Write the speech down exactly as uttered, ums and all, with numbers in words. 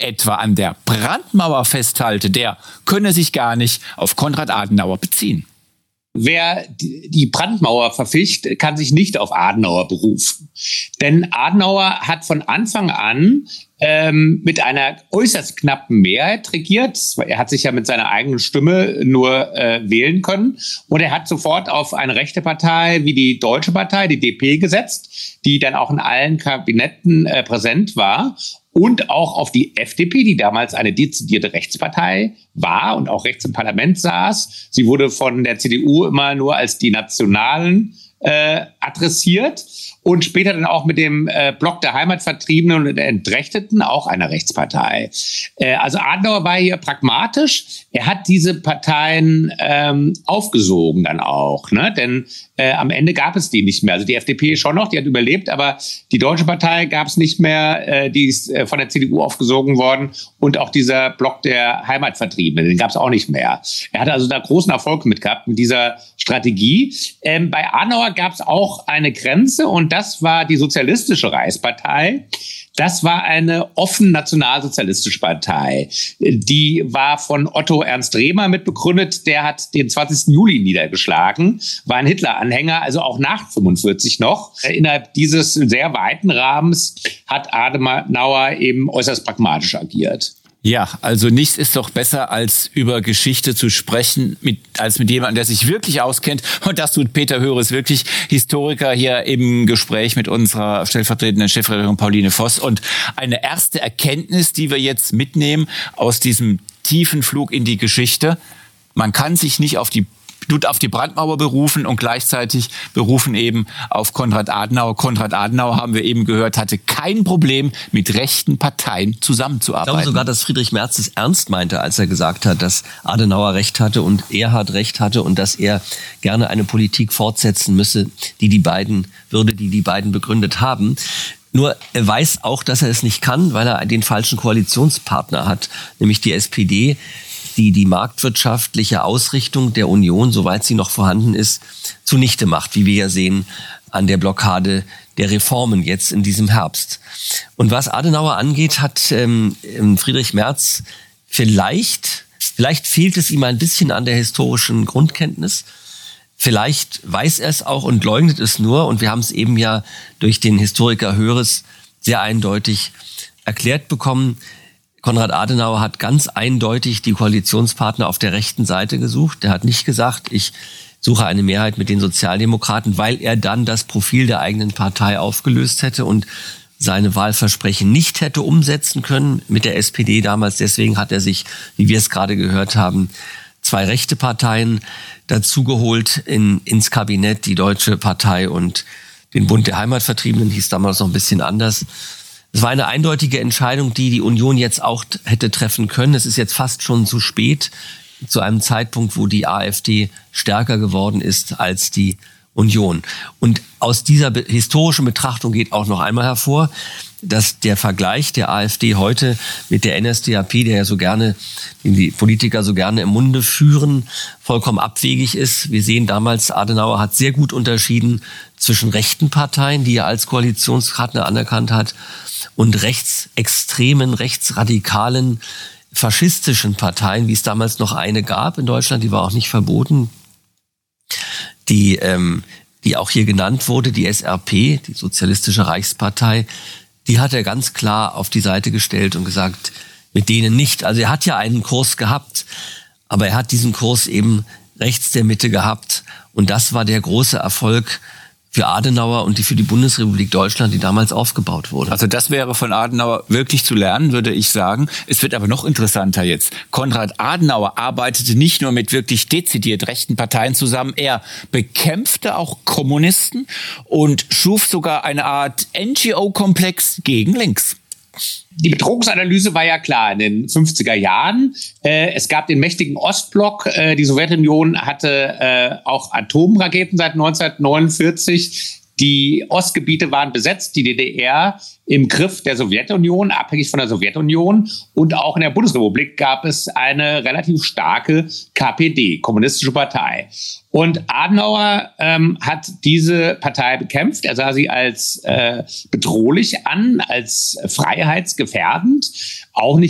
etwa an der Brandmauer festhalte, der könne sich gar nicht auf Konrad Adenauer beziehen. Wer die Brandmauer verficht, kann sich nicht auf Adenauer berufen. Denn Adenauer hat von Anfang an ähm, mit einer äußerst knappen Mehrheit regiert. Er hat sich ja mit seiner eigenen Stimme nur äh, wählen können. Und er hat sofort auf eine rechte Partei wie die Deutsche Partei, die D P, gesetzt, die dann auch in allen Kabinetten äh, präsent war. Und auch auf die F D P, die damals eine dezidierte Rechtspartei war und auch rechts im Parlament saß. Sie wurde von der C D U immer nur als die Nationalen äh, adressiert. Und später dann auch mit dem äh, Block der Heimatvertriebenen und der Entrechteten, auch einer Rechtspartei. Äh, also Adenauer war hier pragmatisch. Er hat diese Parteien ähm, aufgesogen dann auch, ne? Denn äh, am Ende gab es die nicht mehr. Also die F D P schon noch, die hat überlebt, aber die Deutsche Partei gab es nicht mehr. Äh, die ist äh, von der C D U aufgesogen worden. Und auch dieser Block der Heimatvertriebenen, den gab es auch nicht mehr. Er hatte also da großen Erfolg mit gehabt mit dieser Strategie. Ähm, bei Adenauer gab es auch eine Grenze und das war die Sozialistische Reichspartei. Das war eine offen nationalsozialistische Partei. Die war von Otto Ernst Rehmer mitbegründet. Der hat den zwanzigsten Juli niedergeschlagen, war ein Hitler-Anhänger, also auch nach fünfundvierzig noch. Innerhalb dieses sehr weiten Rahmens hat Adenauer eben äußerst pragmatisch agiert. Ja, also nichts ist doch besser, als über Geschichte zu sprechen, mit, als mit jemandem, der sich wirklich auskennt. Und das tut Peter Höres wirklich, Historiker, hier im Gespräch mit unserer stellvertretenden Chefredakteurin Pauline Voss. Und eine erste Erkenntnis, die wir jetzt mitnehmen aus diesem tiefen Flug in die Geschichte: Man kann sich nicht auf die auf die Brandmauer berufen und gleichzeitig berufen eben auf Konrad Adenauer. Konrad Adenauer, haben wir eben gehört, hatte kein Problem, mit rechten Parteien zusammenzuarbeiten. Ich glaube sogar, dass Friedrich Merz es ernst meinte, als er gesagt hat, dass Adenauer recht hatte und Erhard recht hatte und dass er gerne eine Politik fortsetzen müsse, die die beiden würde, die die beiden begründet haben. Nur er weiß auch, dass er es nicht kann, weil er den falschen Koalitionspartner hat, nämlich die S P D, die die marktwirtschaftliche Ausrichtung der Union, soweit sie noch vorhanden ist, zunichte macht, wie wir ja sehen an der Blockade der Reformen jetzt in diesem Herbst. Und was Adenauer angeht, hat ähm, Friedrich Merz vielleicht, vielleicht fehlt es ihm ein bisschen an der historischen Grundkenntnis. Vielleicht weiß er es auch und leugnet es nur. Und wir haben es eben ja durch den Historiker Höres sehr eindeutig erklärt bekommen. Konrad Adenauer hat ganz eindeutig die Koalitionspartner auf der rechten Seite gesucht. Er hat nicht gesagt, ich suche eine Mehrheit mit den Sozialdemokraten, weil er dann das Profil der eigenen Partei aufgelöst hätte und seine Wahlversprechen nicht hätte umsetzen können mit der S P D damals. Deswegen hat er sich, wie wir es gerade gehört haben, zwei rechte Parteien dazugeholt in, ins Kabinett, die Deutsche Partei und den Bund der Heimatvertriebenen, hieß damals noch ein bisschen anders. Es war eine eindeutige Entscheidung, die die Union jetzt auch hätte treffen können. Es ist jetzt fast schon zu spät, zu einem Zeitpunkt, wo die AfD stärker geworden ist als die Union. Und aus dieser historischen Betrachtung geht auch noch einmal hervor, dass der Vergleich der AfD heute mit der N S D A P, der ja so gerne, den die Politiker so gerne im Munde führen, vollkommen abwegig ist. Wir sehen damals, Adenauer hat sehr gut unterschieden zwischen rechten Parteien, die er als Koalitionspartner anerkannt hat, und rechtsextremen, rechtsradikalen, faschistischen Parteien, wie es damals noch eine gab in Deutschland, die war auch nicht verboten, die, ähm, die auch hier genannt wurde, die S R P, die Sozialistische Reichspartei, die hat er ganz klar auf die Seite gestellt und gesagt, mit denen nicht. Also er hat ja einen Kurs gehabt, aber er hat diesen Kurs eben rechts der Mitte gehabt. Und das war der große Erfolg für Adenauer und die für die Bundesrepublik Deutschland, die damals aufgebaut wurde. Also das wäre von Adenauer wirklich zu lernen, würde ich sagen. Es wird aber noch interessanter jetzt. Konrad Adenauer arbeitete nicht nur mit wirklich dezidiert rechten Parteien zusammen, er bekämpfte auch Kommunisten und schuf sogar eine Art N G O-Komplex gegen links. Die Bedrohungsanalyse war ja klar in den fünfziger Jahren. Äh, es gab den mächtigen Ostblock. Äh, die Sowjetunion hatte äh, auch Atomraketen seit neunzehnhundertneunundvierzig. Die Ostgebiete waren besetzt, die D D R im Griff der Sowjetunion, abhängig von der Sowjetunion. Und auch in der Bundesrepublik gab es eine relativ starke K P D, Kommunistische Partei. Und Adenauer ähm, hat diese Partei bekämpft. Er sah sie als äh, bedrohlich an, als freiheitsgefährdend. Auch nicht